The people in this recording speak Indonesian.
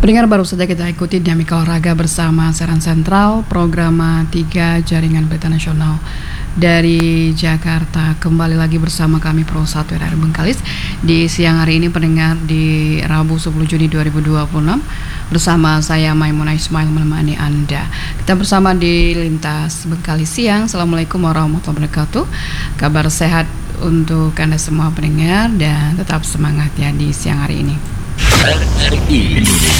Pendengar, baru saja kita ikuti dinamika olahraga bersama Siaran Sentral Program 3 Jaringan Berita Nasional dari Jakarta. Kembali lagi bersama kami Pro 1 RRI Bengkalis di siang hari ini, pendengar, di Rabu 10 Juni 2026. Bersama saya Maimunah Ismail menemani Anda. Kita bersama di Lintas Bengkalis Siang. Assalamualaikum warahmatullahi wabarakatuh. Kabar sehat untuk Anda semua pendengar, dan tetap semangat ya di siang hari ini.